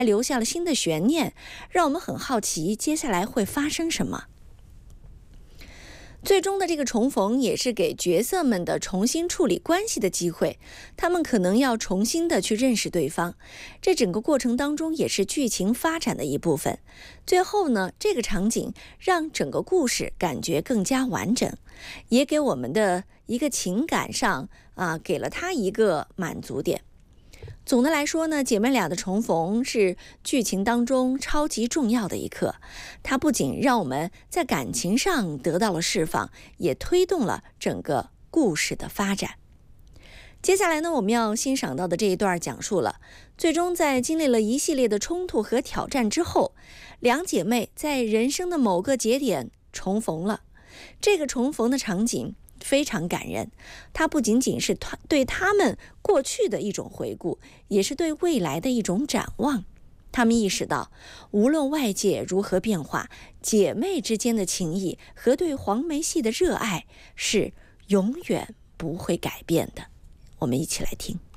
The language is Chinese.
留下了新的悬念，让我们很好奇接下来会发生什么。最终的这个重逢也是给角色们的重新处理关系的机会，他们可能要重新的去认识对方，这整个过程当中也是剧情发展的一部分。最后呢，这个场景让整个故事感觉更加完整，也给我们的一个情感上给了他一个满足点。总的来说呢，姐妹俩的重逢是剧情当中超级重要的一刻，它不仅让我们在感情上得到了释放，也推动了整个故事的发展。接下来呢，我们要欣赏到的这一段讲述了，最终在经历了一系列的冲突和挑战之后，两姐妹在人生的某个节点重逢了。这个重逢的场景非常感人，它不仅仅是对他们过去的一种回顾，也是对未来的一种展望。他们意识到，无论外界如何变化，姐妹之间的情谊和对黄梅戏的热爱是永远不会改变的。我们一起来听。